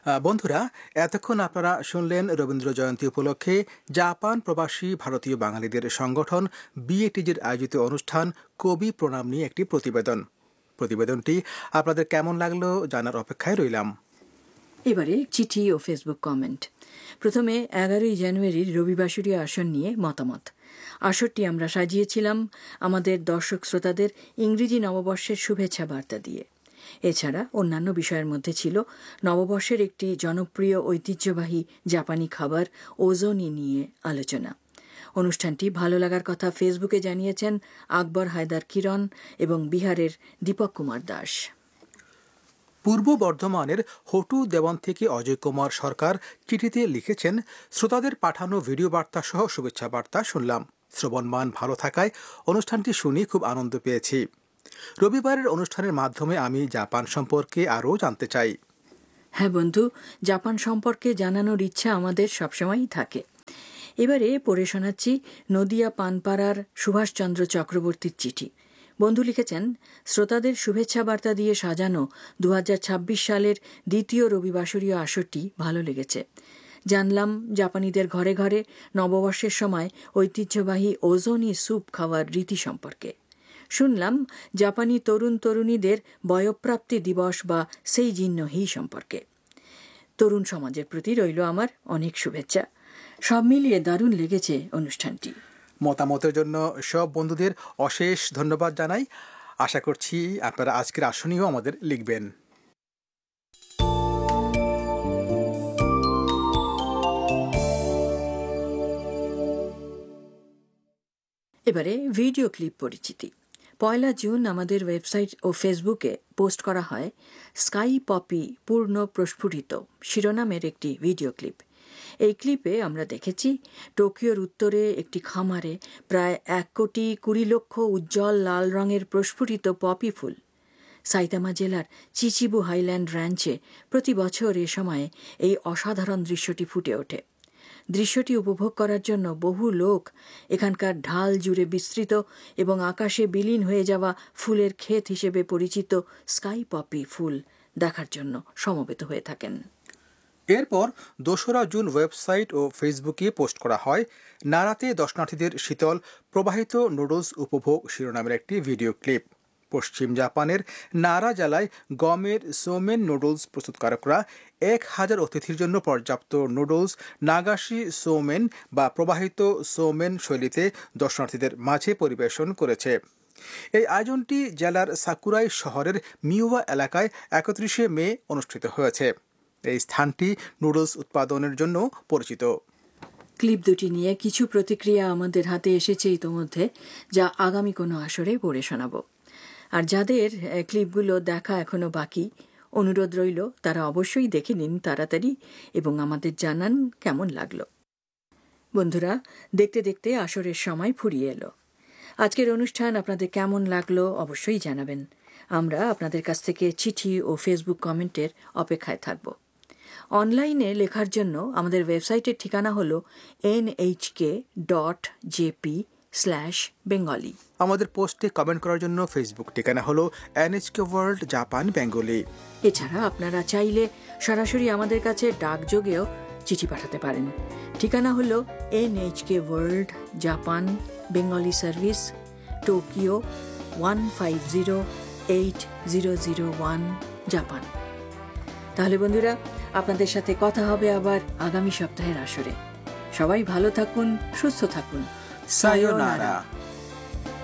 বন্ধুরা, এতক্ষণ আপনারা শুনলেন রবীন্দ্র জয়ন্তী উপলক্ষে জাপান প্রবাসী ভারতীয় বাঙালিদের সংগঠন বিএটিজির আয়োজিত অনুষ্ঠান কবি প্রণাম নিয়ে একটি প্রতিবেদনটি আপনাদের কেমন লাগলো জানার অপেক্ষায় রইলাম। এবারে চিঠি ও ফেসবুক কমেন্ট। প্রথমে 11 জানুয়ারির রবিবাসরীয় আসর নিয়ে মতামত। আসরটি আমরা সাজিয়েছিলাম আমাদের দর্শক শ্রোতাদের ইংরেজি নববর্ষের শুভেচ্ছা বার্তা দিয়ে। এছাড়া অন্যান্য বিষয়ের মধ্যে ছিল নববর্ষের একটি জনপ্রিয় ঐতিহ্যবাহী জাপানি খাবার ওজোনি নিয়ে আলোচনা। অনুষ্ঠানটি ভালো লাগার কথা ফেসবুকে জানিয়েছেন আকবর হায়দার কিরণ এবং বিহারের দীপক কুমার দাস। পূর্ব বর্ধমানের হটু দেওয়ান থেকে অজয় কুমার সরকার চিঠিতে লিখেছেন, শ্রোতাদের পাঠানো ভিডিও বার্তা সহ শুভেচ্ছা বার্তা শুনলাম। শ্রবণমান ভালো থাকায় অনুষ্ঠানটি শুনি খুব আনন্দ পেয়েছি। রবিবারের অনুষ্ঠানের মাধ্যমে আমি জাপান সম্পর্কে আরও জানতে চাই। হ্যাঁ বন্ধু, জাপান সম্পর্কে জানানোর ইচ্ছা আমাদের সবসময়ই থাকে। এবারে পড়ে শোনাচ্ছি নদিয়া পানপাড়ার সুভাষচন্দ্র চক্রবর্তীর চিঠি। বন্ধু লিখেছেন, শ্রোতাদের শুভেচ্ছা বার্তা দিয়ে সাজানো 2026 সালের দ্বিতীয় রবিবাসরীয় আসরটি ভালো লেগেছে। জানলাম জাপানিদের ঘরে ঘরে নববর্ষের সময় ঐতিহ্যবাহী ওজোনি স্যুপ খাওয়ার রীতি সম্পর্কে। শুনলাম জাপানি তরুণ তরুণীদের বয়ঃপ্রাপ্তি দিবস বা সেইজিন্নো-হি সম্পর্কে। তরুণ সমাজের প্রতি রইল আমার অনেক শুভেচ্ছা। সব মিলিয়ে দারুণ লেগেছে অনুষ্ঠানটি। মতামতের জন্য সব বন্ধুদের অশেষ ধন্যবাদ জানাই। আশা করছি আপনারা আজকের আসনীয় আমাদের লিখবেন। এবারে ভিডিও ক্লিপ পরিচিতি। 1 জুন আমাদের ওয়েবসাইট ও ফেসবুকে পোস্ট করা হয় স্কাই পপি পূর্ণ প্রস্ফুটিত শিরোনামের একটি ভিডিও ক্লিপ। এই ক্লিপে আমরা দেখেছি টোকিওর উত্তরে একটি খামারে প্রায় 1,20,00,000 উজ্জ্বল লাল রঙের প্রস্ফুটিত পপি ফুল। সাইতামা জেলার চিচিবু হাইল্যান্ড র্যাঞ্চে প্রতি বছর এ সময়ে এই অসাধারণ দৃশ্যটি ফুটে ওঠে। দৃশ্যটি উপভোগ করার জন্য বহু লোক এখানকার ঢাল জুড়ে বিস্তৃত এবং আকাশে বিলীন হয়ে যাওয়া ফুলের ক্ষেত হিসেবে পরিচিত স্কাই পপি ফুল দেখার জন্য সমবেত হয়ে থাকেন। এরপর 2 জুন ওয়েবসাইট ও ফেসবুকে পোস্ট করা হয় নারাতে দর্শনার্থীদের শীতল প্রবাহিত নুডলস উপভোগ শিরোনামের একটি ভিডিও ক্লিপ। পশ্চিম জাপানের নারা জেলায় গমের সোমেন নুডলস প্রস্তুতকারকরা 1000 অতিথির জন্য পর্যাপ্ত নুডলস নাগাশি সোমেন বা প্রবাহিত সোমেন শৈলীতে দর্শনার্থীদের মাঝে পরিবেশন করেছে। এই আয়োজনটি জেলার সাকুরাই শহরের মিওয়া এলাকায় 31 মে অনুষ্ঠিত হয়েছে। এই স্থানটি নুডলস উৎপাদনের জন্য পরিচিত। ক্লিপ দুটি নিয়ে কিছু প্রতিক্রিয়া আমাদের হাতে এসেছে ইতোমধ্যে, যা আগামী কোনো আসরে পড়ে শোনাব। আর যাদের ক্লিপগুলো দেখা এখনো বাকি, অনুরোধ রইল তারা অবশ্যই দেখে নিন তাড়াতাড়ি এবং আমাদের জানান কেমন লাগলো। বন্ধুরা, দেখতে দেখতে আসরের সময় ফুরিয়ে এলো। আজকের অনুষ্ঠান আপনাদের কেমন লাগলো অবশ্যই জানাবেন। আমরা আপনাদের কাছ থেকে চিঠি ও ফেসবুক কমেন্টের অপেক্ষায় থাকব। অনলাইনে লেখার জন্য আমাদের ওয়েবসাইটের ঠিকানা হল nhk.jp/bengali। আমাদের পোস্টে কমেন্ট করার জন্য ফেসবুক ঠিকানা হলো NHK ওয়ার্ল্ড জাপান বেঙ্গলি। এছাড়া আপনারা চাইলে সরাসরি আমাদের কাছে ডাকযোগেও চিঠি পাঠাতে পারেন। ঠিকানা হল NHK world Japan Bengali service, Tokyo 15080001 Japan. তাহলে বন্ধুরা, আপনাদের সাথে কথা হবে আবার আগামী সপ্তাহের আসরে। সবাই ভালো থাকুন, সুস্থ থাকুন। সায়োনারা।